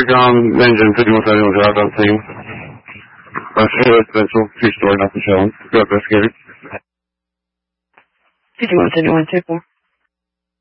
engine 51 team. Residential, two-story, nothing shown. Go investigate. 51, 2-4.